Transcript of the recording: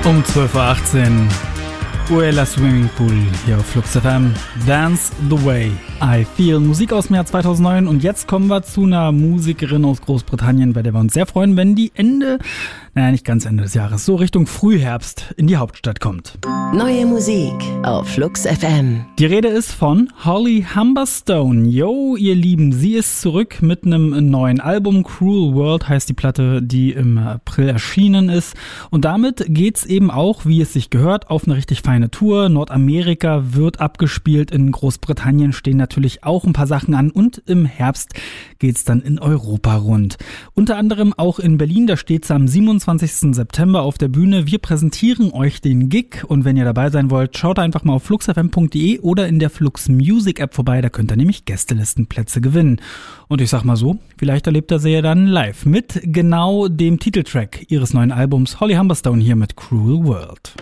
Um 12.18 Uhr, Uella Swimming Pool hier auf Flux FM. Dance the Way I Feel. Musik aus dem Jahr 2009 und jetzt kommen wir zu einer Musikerin aus Großbritannien, bei der wir uns sehr freuen, wenn die nicht ganz Ende des Jahres, so Richtung Frühherbst in die Hauptstadt kommt. Neue Musik auf Flux FM. Die Rede ist von Holly Humberstone. Yo, ihr Lieben, sie ist zurück mit einem neuen Album. Cruel World heißt die Platte, die im April erschienen ist. Und damit geht's eben auch, wie es sich gehört, auf eine richtig feine Tour. Nordamerika wird abgespielt, in Großbritannien stehen natürlich auch ein paar Sachen an und im Herbst geht's dann in Europa rund. Unter anderem auch in Berlin, da steht's am 27. September auf der Bühne. Wir präsentieren euch den Gig und wenn ihr dabei sein wollt, schaut einfach mal auf fluxfm.de oder in der Flux Music App vorbei, da könnt ihr nämlich Gästelistenplätze gewinnen. Und ich sag mal so, vielleicht erlebt ihr sie ja dann live mit genau dem Titeltrack ihres neuen Albums Holly Humberstone hier mit Cruel World.